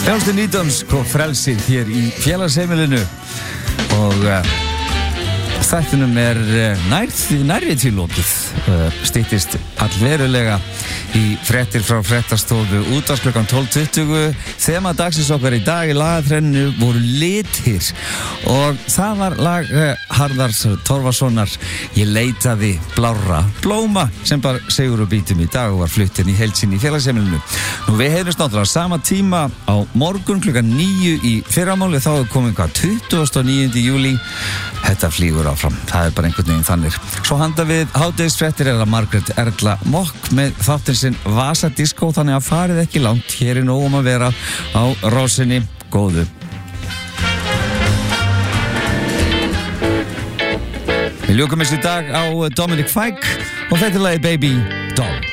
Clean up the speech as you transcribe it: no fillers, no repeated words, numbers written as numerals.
Hljómsveitin Nýdans kom frelsið hér í félagsheimilinu og þættinum nærri til lokið. Styttist allverulega í fréttir frá fréttastofu útvarps klukkan 12:20. Þema dagsins okkar í dag í lagaþrenninu voru litir og það var lag Harðars Torfasonar Ég leitaði blárra blóma sem bara segur og bítum í dag og var flutt inn í heild sinni í félagsheimilinu. Nú við heyrumst náttúrulega sama tíma á morgun klukkan 9 í fyrramáli, þá er komin 29. júlí. Þetta flýgur áfram, það er bara einhvern veginn þannig. Svo handa við hádegisfréttir er að Margrét Erla Mokk með þáttinn sinn Vasa Disco, þannig að farið ekki langt. Hér er nóg að vera á rásinni. Góðu. Við ljúkum í dag á Dominic Fike og þetta er lagi Baby Doll.